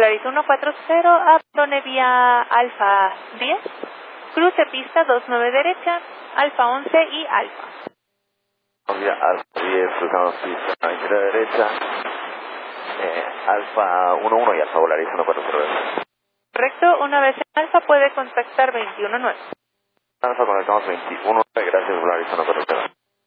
Volaris 140, abandone vía Alfa 10, cruce pista 29 derecha, Alfa 11 y Alfa. Vía Alfa 10, cruzamos pista 29 derecha, Alfa 11 y Alfa Volaris 140. Correcto, una vez en Alfa puede contactar 219. Alfa conectamos 21, gracias Volaris 140.